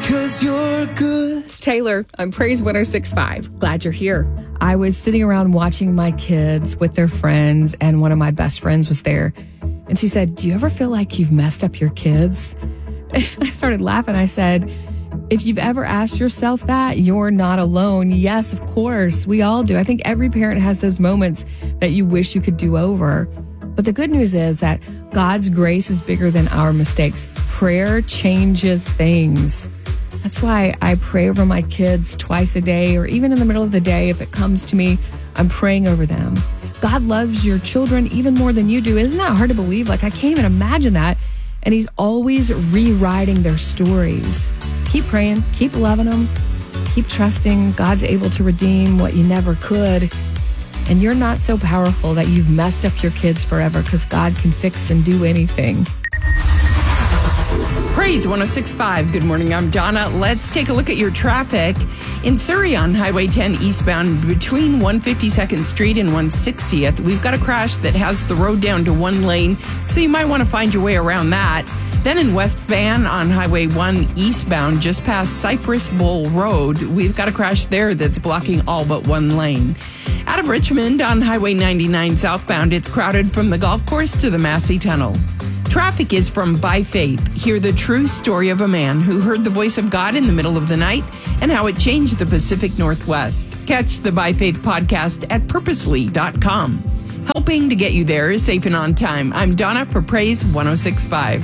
'cause you're good. It's Taylor. I'm Praise 106.5. Glad you're here. I was sitting around watching my kids with their friends, and one of my best friends was there. And she said, do you ever feel like you've messed up your kids? And I started laughing. I said, if you've ever asked yourself that, you're not alone. Yes, of course. We all do. I think every parent has those moments that you wish you could do over. But the good news is that God's grace is bigger than our mistakes. Prayer changes things. That's why I pray over my kids twice a day, or even in the middle of the day. If it comes to me, I'm praying over them. God loves your children even more than you do. Isn't that hard to believe? Like, I can't even imagine that. And he's always rewriting their stories. Keep praying, keep loving them, keep trusting God's able to redeem what you never could. And you're not so powerful that you've messed up your kids forever, because God can fix and do anything. Praise 106.5. Good morning. I'm Donna. Let's take a look at your traffic. In Surrey on Highway 10 eastbound between 152nd Street and 160th, we've got a crash that has the road down to one lane, so you might want to find your way around that. Then in West Van on Highway 1 eastbound, just past Cypress Bowl Road, we've got a crash there that's blocking all but one lane. Out of Richmond on Highway 99 southbound, it's crowded from the golf course to the Massey Tunnel. Traffic is from By Faith. Hear the true story of a man who heard the voice of God in the middle of the night and how it changed the Pacific Northwest. Catch the By Faith podcast at purposely.com. Helping to get you there is safe and on time. I'm Donna for Praise 106.5.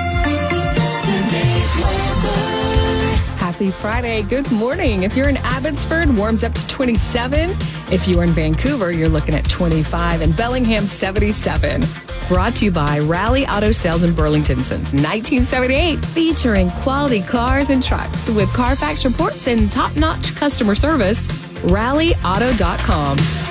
Happy Friday. Good morning. If you're in Abbotsford, warms up to 27. If you are in Vancouver, you're looking at 25, and Bellingham, 77. Brought to you by Rally Auto Sales in Burlington since 1978, featuring quality cars and trucks with Carfax reports and top-notch customer service. RallyAuto.com.